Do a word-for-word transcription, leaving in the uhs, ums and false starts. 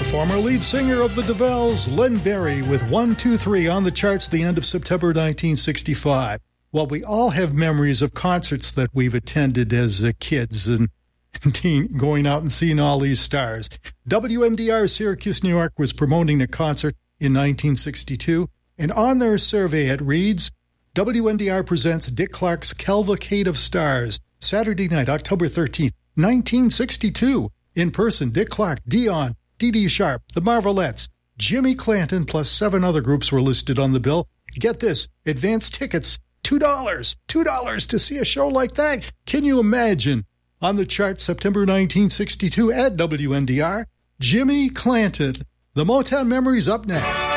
Former lead singer of the DeVelles, Len Barry, with one two three on the charts the end of September nineteen sixty-five. Well, we all have memories of concerts that we've attended as uh, kids and teen, going out and seeing all these stars. W N D R Syracuse, New York was promoting a concert in nineteen sixty-two, and on their survey it reads, W N D R presents Dick Clark's Cavalcade of Stars, Saturday night, October thirteenth, nineteen sixty-two. In person, Dick Clark, Dion, Dee Dee Sharp, the Marvelettes, Jimmy Clanton, plus seven other groups were listed on the bill. Get this, advance tickets, two dollars. two dollars to see a show like that. Can you imagine? On the chart, September nineteen sixty-two at W N D R, Jimmy Clanton. The Motown Memories up next.